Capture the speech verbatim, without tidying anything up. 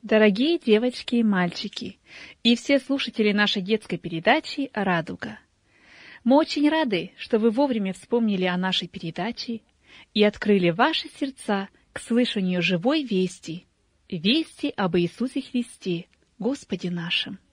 Дорогие девочки и мальчики, и все слушатели нашей детской передачи «Радуга», мы очень рады, что вы вовремя вспомнили о нашей передаче и открыли ваши сердца к слышанию живой вести, вести об Иисусе Христе, Господе нашем.